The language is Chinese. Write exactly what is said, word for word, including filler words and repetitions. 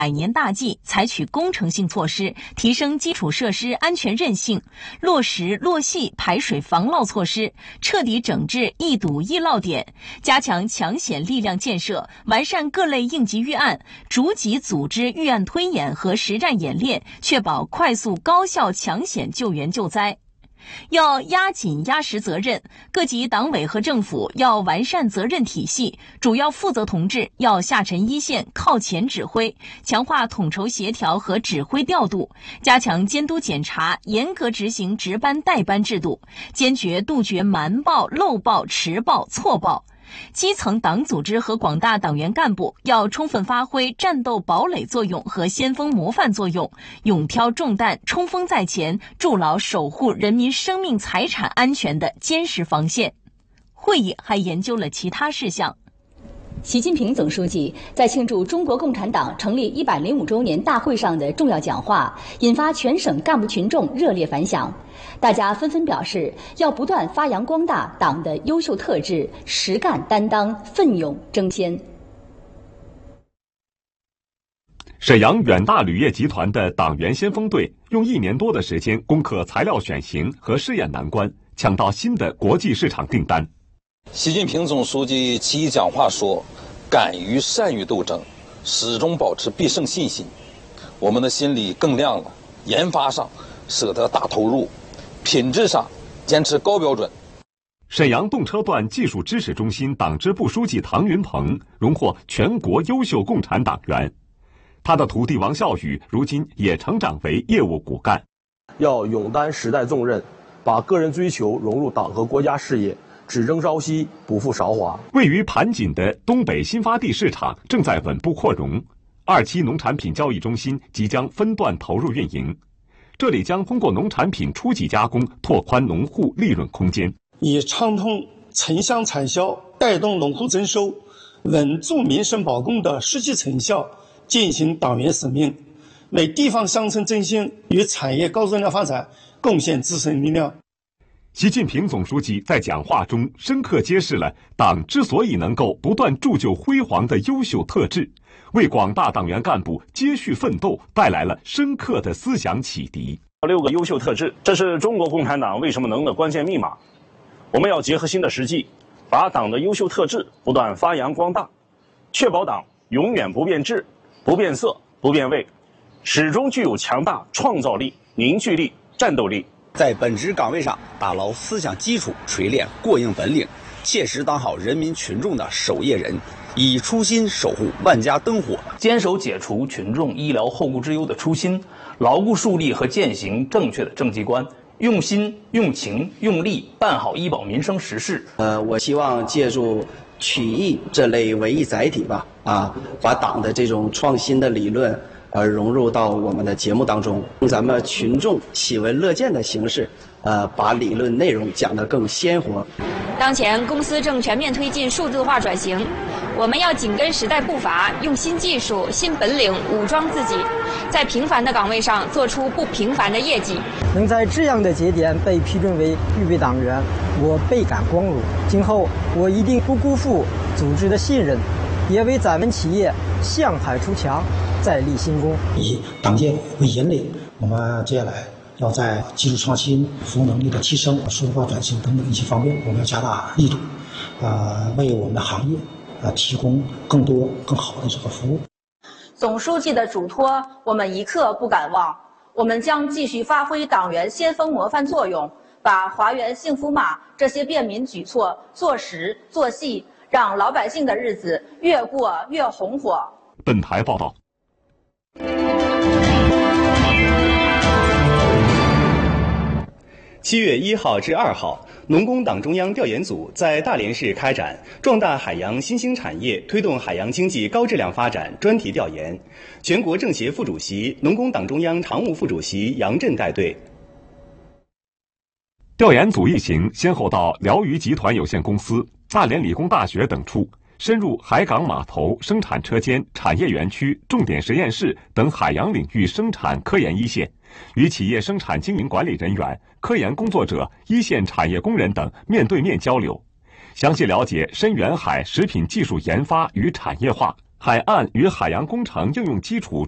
百年大计，采取工程性措施，提升基础设施安全韧性，落实落细排水防涝措施，彻底整治易堵易涝点，加强抢险力量建设，完善各类应急预案，逐级组织预案推演和实战演练，确保快速高效抢险救援救灾。要压紧压实责任，各级党委和政府要完善责任体系，主要负责同志要下沉一线靠前指挥，强化统筹协调和指挥调度，加强监督检查，严格执行值班代班制度，坚决杜绝瞒报、漏报、迟报、错报。基层党组织和广大党员干部要充分发挥战斗堡垒作用和先锋模范作用，勇挑重担，冲锋在前，筑牢守护人民生命财产安全的坚实防线。会议还研究了其他事项。 习近平总书记在庆祝中国共产党成立一百零五周年大会上的重要讲话，引发全省干部群众热烈反响。大家纷纷表示，要不断发扬光大党的优秀特质，实干担当，奋勇争先。 沈阳远大铝业集团的党员先锋队用一年多的时间攻克材料选型和试验难关，抢到新的国际市场订单。 习近平总书记其讲话说，敢于善于斗争，始终保持必胜信心。我们的心里更亮了，研发上舍得大投入，品质上坚持高标准。 沈阳动车段技术支持中心党支部书记唐云鹏荣获全国优秀共产党员，他的徒弟王孝宇如今也成长为业务骨干。 要勇担时代重任，把个人追求融入党和国家事业，只争朝夕，不负韶华。 位于盘锦的东北新发地市场正在稳步扩容，二期农产品交易中心即将分段投入运营，这里将通过农产品初级加工拓宽农户利润空间， 以畅通城乡产销，带动农户增收，稳住民生保供的实际成效，践行党员使命，为地方乡村振兴与产业高质量发展贡献自身力量。 习近平总书记在讲话中深刻揭示了党之所以能够不断铸就辉煌的优秀特质，为广大党员干部接续奋斗带来了深刻的思想启迪。 六个优秀特质，这是中国共产党为什么能的关键密码。我们要结合新的实际，把党的优秀特质不断发扬光大，确保党永远不变质、不变色、不变味，始终具有强大创造力、凝聚力、战斗力。 在本职岗位上打牢思想基础，锤炼过硬本领，切实当好人民群众的守夜人，以初心守护万家灯火， 坚守解除群众医疗后顾之忧的初心，牢固树立和践行正确的政绩观，用心、用情、用力办好医保民生实事。 呃，我希望借助曲艺这类文艺载体吧，啊，把党的这种创新的理论。而融入到我们的节目当中，用咱们群众喜闻乐见的形式，呃，把理论内容讲得更鲜活。 当前公司正全面推进数字化转型，我们要紧跟时代步伐，用新技术、新本领武装自己，在平凡的岗位上做出不平凡的业绩。 能在这样的节点被批准为预备党员，我倍感光荣。今后我一定不辜负组织的信任，也为咱们企业向海出强再立新功。 以党建为引领，我们接下来要在技术创新、服务能力的提升、数字化转型等等一些方面，我们要加大力度，呃，为我们的行业呃提供更多更好的这个服务。 总书记的嘱托，我们一刻不敢忘。我们将继续发挥党员先锋模范作用，把华源幸福码这些便民举措做实做细，让老百姓的日子越过越红火。 本台报道。 七月一号至二号，农工党中央调研组在大连市开展壮大海洋新兴产业、推动海洋经济高质量发展专题调研，全国政协副主席、农工党中央常务副主席杨震带队。 调研组一行先后到辽渝集团有限公司、大连理工大学等处，深入海港码头、生产车间、产业园区、重点实验室等海洋领域生产科研一线，与企业生产经营管理人员、科研工作者、一线产业工人等面对面交流，详细了解深远海食品技术研发与产业化、海岸与海洋工程应用基础